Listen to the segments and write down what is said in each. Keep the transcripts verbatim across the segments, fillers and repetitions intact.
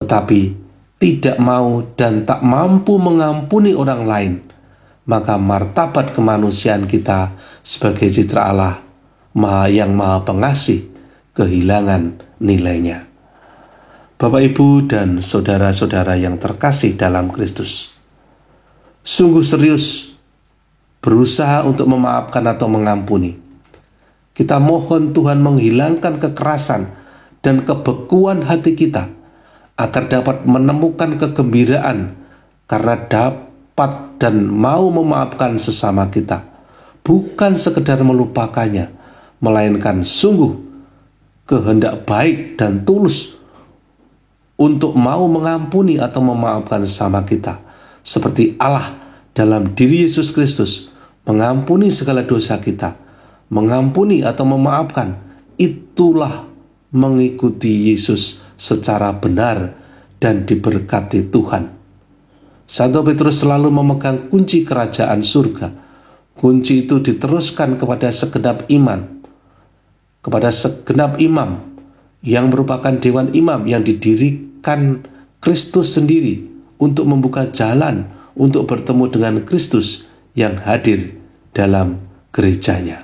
tetapi tidak mau dan tak mampu mengampuni orang lain, maka martabat kemanusiaan kita sebagai citra Allah Maha yang Maha Pengasih kehilangan nilainya. Bapak, Ibu, dan saudara-saudara yang terkasih dalam Kristus, sungguh serius berusaha untuk memaafkan atau mengampuni. Kita mohon Tuhan menghilangkan kekerasan dan kebekuan hati kita, agar dapat menemukan kegembiraan karena dapat dan mau memaafkan sesama kita. Bukan sekedar melupakannya, melainkan sungguh kehendak baik dan tulus untuk mau mengampuni atau memaafkan sesama kita. Seperti Allah dalam diri Yesus Kristus mengampuni segala dosa kita, mengampuni atau memaafkan, itulah mengikuti Yesus secara benar dan diberkati Tuhan. Santo Petrus selalu memegang kunci kerajaan surga. Kunci itu diteruskan kepada segenap iman, kepada segenap imam yang merupakan dewan imam yang didirikan Kristus sendiri untuk membuka jalan untuk bertemu dengan Kristus yang hadir dalam gerejanya.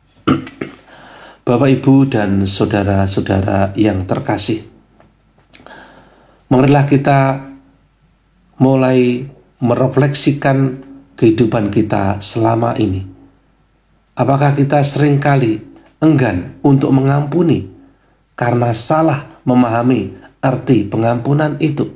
Bapak, Ibu, dan saudara-saudara yang terkasih, marilah kita mulai merefleksikan kehidupan kita selama ini. Apakah kita seringkali enggan untuk mengampuni karena salah memahami arti pengampunan itu?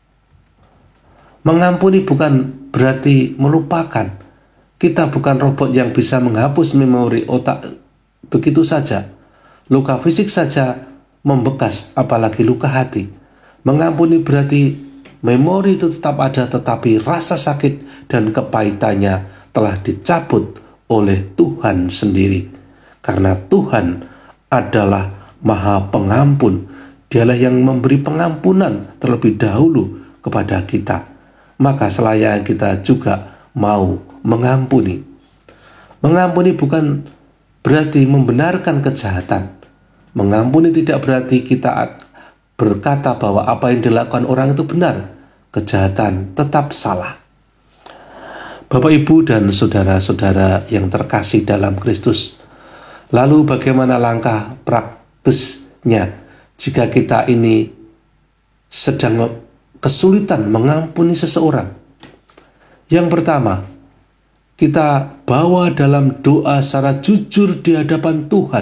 Mengampuni bukan berarti melupakan. Kita bukan robot yang bisa menghapus memori otak begitu saja. Luka fisik saja membekas, apalagi luka hati. Mengampuni berarti memori itu tetap ada, tetapi rasa sakit dan kepahitannya telah dicabut oleh Tuhan sendiri. Karena Tuhan adalah Maha Pengampun. Dialah yang memberi pengampunan terlebih dahulu kepada kita. Maka selayaknya kita juga mau mengampuni. Mengampuni bukan berarti membenarkan kejahatan. Mengampuni tidak berarti kita berkata bahwa apa yang dilakukan orang itu benar. Kejahatan tetap salah. Bapak, Ibu, dan saudara-saudara yang terkasih dalam Kristus, lalu bagaimana langkah praktisnya jika kita ini sedang kesulitan mengampuni seseorang? Yang pertama, kita bawa dalam doa secara jujur di hadapan Tuhan.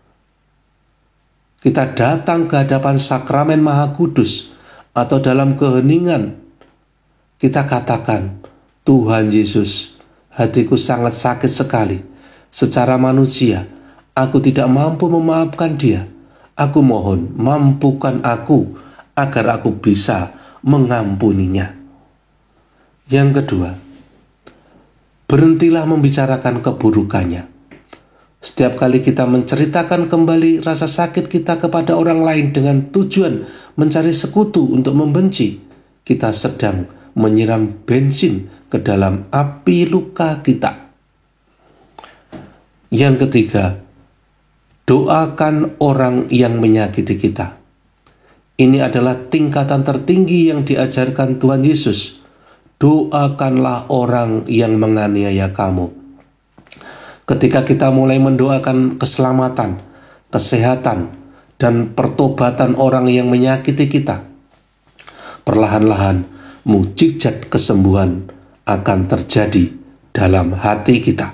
Kita datang ke hadapan sakramen Maha Kudus atau dalam keheningan. Kita katakan, Tuhan Yesus, hatiku sangat sakit sekali. Secara manusia, aku tidak mampu memaafkan dia. Aku mohon, mampukan aku agar aku bisa mengampuninya. Yang kedua, berhentilah membicarakan keburukannya. Setiap kali kita menceritakan kembali rasa sakit kita kepada orang lain dengan tujuan mencari sekutu untuk membenci, kita sedang menyiram bensin ke dalam api luka kita. Yang ketiga, doakan orang yang menyakiti kita. Ini adalah tingkatan tertinggi yang diajarkan Tuhan Yesus. Doakanlah orang yang menganiaya kamu. Ketika kita mulai mendoakan keselamatan, kesehatan, dan pertobatan orang yang menyakiti kita, perlahan-lahan mukjizat kesembuhan akan terjadi dalam hati kita.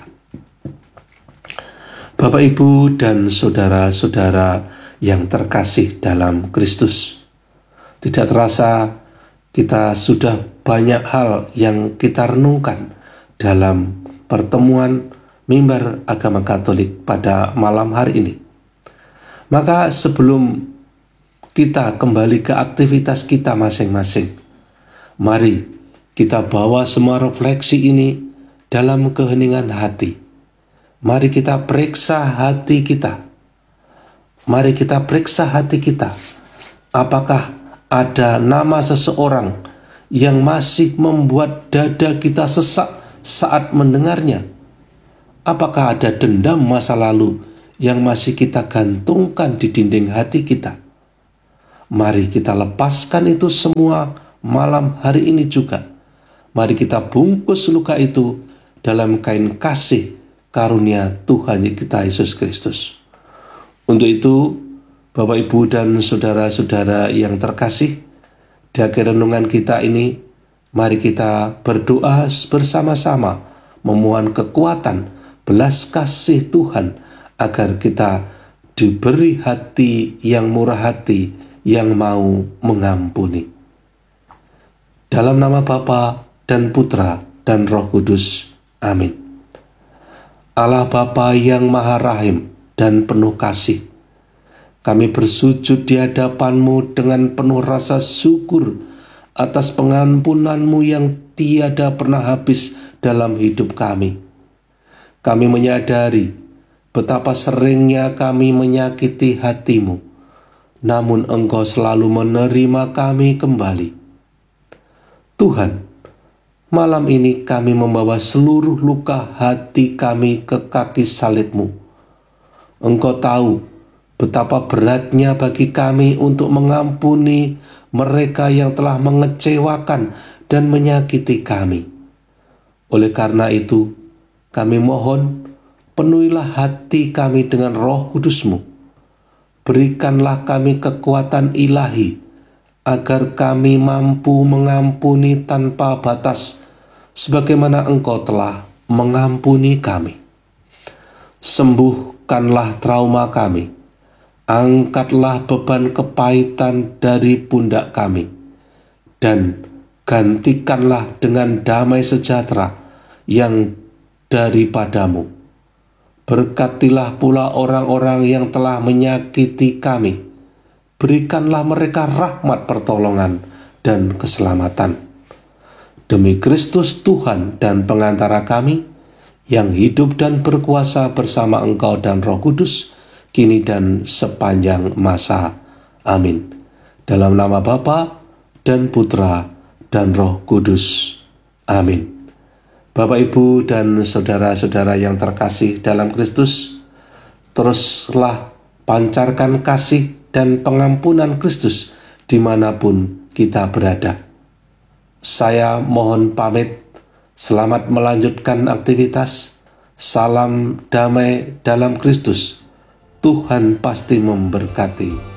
Bapak, Ibu, dan saudara-saudara yang terkasih dalam Kristus, tidak terasa kita sudah banyak hal yang kita renungkan dalam pertemuan mimbar agama Katolik pada malam hari ini. Maka sebelum kita kembali ke aktivitas kita masing-masing, mari kita bawa semua refleksi ini dalam keheningan hati. Mari kita periksa hati kita. Mari kita periksa hati kita. Apakah ada nama seseorang yang masih membuat dada kita sesak saat mendengarnya? Apakah ada dendam masa lalu yang masih kita gantungkan di dinding hati kita? Mari kita lepaskan itu semua malam hari ini juga. Mari kita bungkus luka itu dalam kain kasih karunia Tuhan kita Yesus Kristus. Untuk itu, Bapak, Ibu, dan saudara-saudara yang terkasih, di akhir renungan kita ini, mari kita berdoa bersama-sama, memohon kekuatan, belas kasih Tuhan, agar kita diberi hati yang murah hati, yang mau mengampuni. Dalam nama Bapa dan Putra dan Roh Kudus. Amin. Allah Bapa yang Maha Rahim dan penuh kasih, kami bersujud di hadapan-Mu dengan penuh rasa syukur atas pengampunan-Mu yang tiada pernah habis dalam hidup kami. Kami menyadari betapa seringnya kami menyakiti hati-Mu, namun Engkau selalu menerima kami kembali. Tuhan, malam ini kami membawa seluruh luka hati kami ke kaki salib-Mu. Engkau tahu betapa beratnya bagi kami untuk mengampuni mereka yang telah mengecewakan dan menyakiti kami. Oleh karena itu, kami mohon, penuhilah hati kami dengan Roh Kudus-Mu. Berikanlah kami kekuatan ilahi, agar kami mampu mengampuni tanpa batas, sebagaimana Engkau telah mengampuni kami. Sembuhkanlah trauma kami, angkatlah beban kepahitan dari pundak kami, dan gantikanlah dengan damai sejahtera yang daripada-Mu. Berkatilah pula orang-orang yang telah menyakiti kami. Berikanlah mereka rahmat pertolongan dan keselamatan. Demi Kristus Tuhan dan pengantara kami, yang hidup dan berkuasa bersama Engkau dan Roh Kudus, kini dan sepanjang masa. Amin. Dalam nama Bapa dan Putra dan Roh Kudus. Amin. Bapak, Ibu, dan saudara-saudara yang terkasih dalam Kristus, teruslah pancarkan kasih dan pengampunan Kristus dimanapun kita berada. Saya mohon pamit, selamat melanjutkan aktivitas. Salam damai dalam Kristus. Tuhan pasti memberkati.